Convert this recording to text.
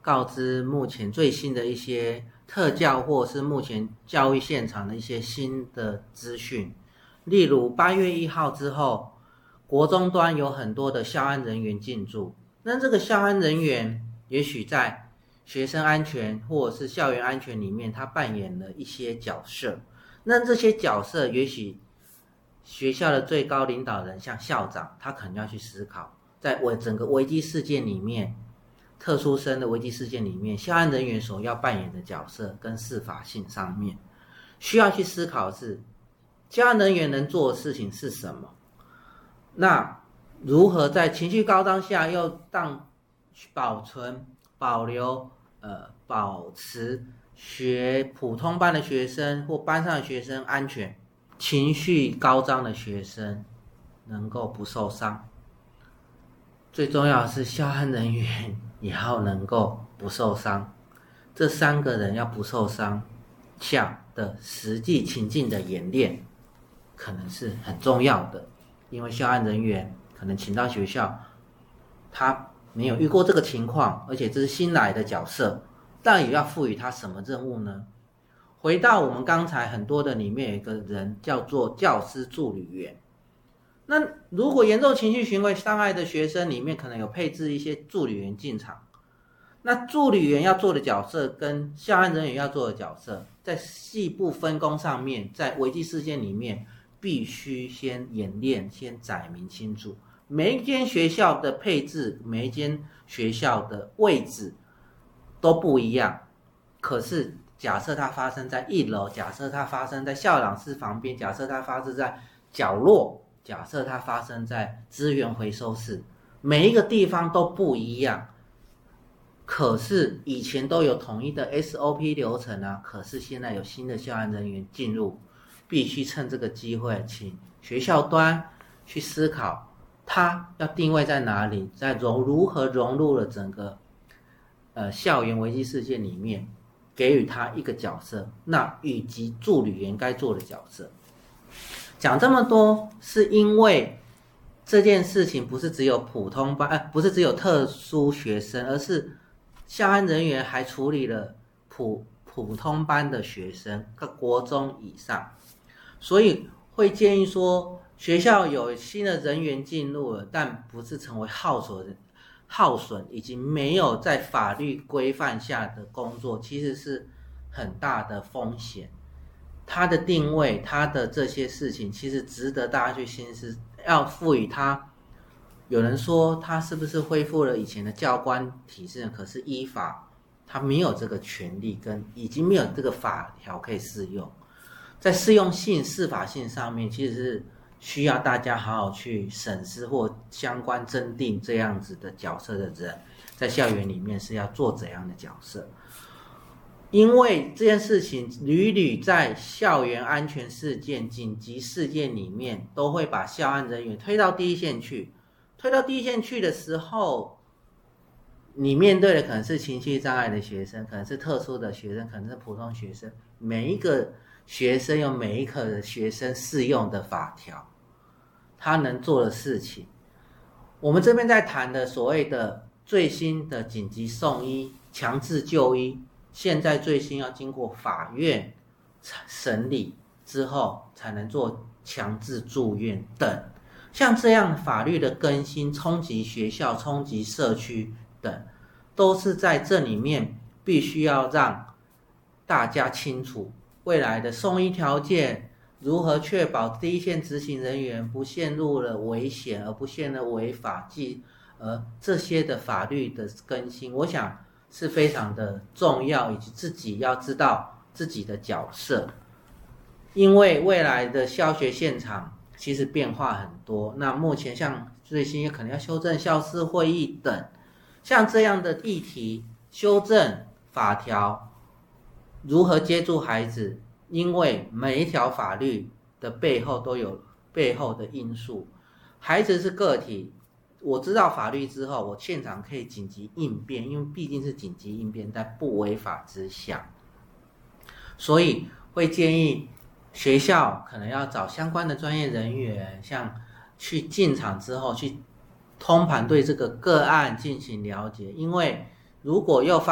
告知目前最新的一些特教或是目前教育现场的一些新的资讯。例如8月1号之后，国中端有很多的校安人员进驻，那这个校安人员也许在学生安全或者是校园安全里面，他扮演了一些角色。那这些角色也许学校的最高领导人像校长，他可能要去思考，在整个危机事件里面，特殊生的危机事件里面，校安人员所要扮演的角色跟适法性上面，需要去思考的是校安人员能做的事情是什么。那如何在情绪高涨下又保存、保留、保持普通班的学生或班上的学生安全，情绪高涨的学生能够不受伤。最重要的是校安人员也要能够不受伤。这3个人要不受伤下的实际情境的演练可能是很重要的，因为校安人员可能请到学校，他没有遇过这个情况，而且这是新来的角色，但也要赋予他什么任务呢？回到我们刚才很多的里面有一个人叫做教师助理员。那如果严重情绪行为伤害的学生里面可能有配置一些助理员进场，那助理员要做的角色跟校安人员要做的角色在细部分工上面，在危机事件里面必须先演练，先载明清楚。每一间学校的配置，每一间学校的位置都不一样，可是假设它发生在1楼，假设它发生在校长室旁边，假设它发生在角落，假设它发生在资源回收室，每一个地方都不一样。可是以前都有统一的 SOP 流程啊，可是现在有新的校安人员进入，必须趁这个机会请学校端去思考它要定位在哪里，在如何融入了整个校园危机事件里面，给予他一个角色，那以及助理员该做的角色。讲这么多是因为这件事情不是只有普通班，不是只有特殊学生，而是校安人员还处理了普通班的学生，国中以上，所以会建议说，学校有新的人员进入了，但不是成为耗损以及没有在法律规范下的工作，其实是很大的风险。它的定位，它的这些事情，其实值得大家去深思，要赋予它。有人说他是不是恢复了以前的教官体制，可是依法他没有这个权利，跟已经没有这个法条可以适用。在适用性、适法性上面，其实是需要大家好好去审视或相关增订这样子的角色的人，在校园里面是要做怎样的角色。因为这件事情屡屡在校园安全事件、紧急事件里面都会把校安人员推到第一线去。推到第一线去的时候，你面对的可能是情绪障碍的学生，可能是特殊的学生，可能是普通学生。每一个学生有每一个学生适用的法条，他能做的事情。我们这边在谈的所谓的最新的紧急送医、强制就医，现在最新要经过法院审理之后才能做强制住院等。像这样法律的更新，冲击学校、冲击社区等，都是在这里面必须要让大家清楚未来的送医条件，如何确保第一线执行人员不陷入了危险，而不陷入违法，这些的法律的更新，我想是非常的重要，以及自己要知道自己的角色。因为未来的教学现场其实变化很多，那目前像最新也可能要修正校事会议等，像这样的议题，修正法条，如何接住孩子，因为每一条法律的背后都有背后的因素。孩子是个体，我知道法律之后，我现场可以紧急应变，因为毕竟是紧急应变，在不违法之下，所以会建议学校可能要找相关的专业人员，像去进场之后去通盘对这个个案进行了解，因为如果又